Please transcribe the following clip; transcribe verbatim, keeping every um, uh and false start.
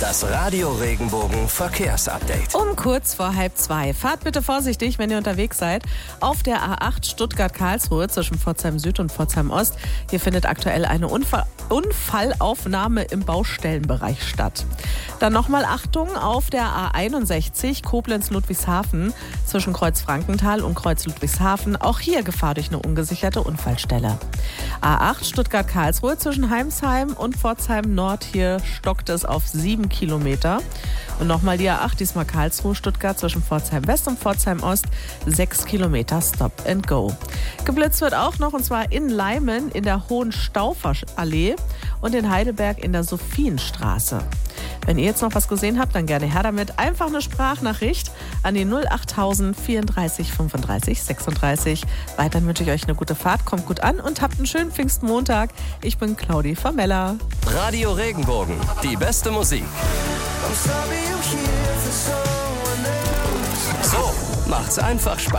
Das Radio Regenbogen Verkehrsupdate. Um kurz vor halb zwei. Fahrt bitte vorsichtig, wenn ihr unterwegs seid. Auf der A acht Stuttgart-Karlsruhe zwischen Pforzheim Süd und Pforzheim Ost. Hier findet aktuell eine Unfall- Unfallaufnahme im Baustellenbereich statt. Dann nochmal Achtung auf der A einundsechzig Koblenz-Ludwigshafen zwischen Kreuz Frankenthal und Kreuz Ludwigshafen. Auch hier Gefahr durch eine ungesicherte Unfallstelle. A acht Stuttgart-Karlsruhe zwischen Heimsheim und Pforzheim Nord. Hier stockt es auf sieben Kilometer. Und nochmal die A acht, diesmal Karlsruhe-Stuttgart zwischen Pforzheim West und Pforzheim Ost. sechs Kilometer Stop and Go. Geblitzt wird auch noch, und zwar in Leimen in der Hohenstaufer-Allee und in Heidelberg in der Sophienstraße. Wenn ihr jetzt noch was gesehen habt, dann gerne her damit. Einfach eine Sprachnachricht an die null achttausend vierunddreißig fünfunddreißig sechsunddreißig. Weiterhin wünsche ich euch eine gute Fahrt, kommt gut an und habt einen schönen Pfingstmontag. Ich bin Claudi Famella. Radio Regenbogen, die beste Musik. So macht's einfach Spaß.